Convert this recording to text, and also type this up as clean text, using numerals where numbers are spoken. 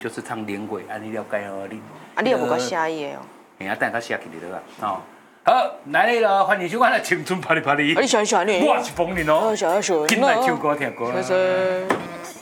就是唱连轨，安尼了解哦你。 啊，你有无个写伊的哦？ 哎呀，等下写起嚟了啊！好，来了，欢迎收看《青春啪哩啪哩》。 你喜欢你？ 我是冯林哦。 小小熊。 今来唱歌听歌啦。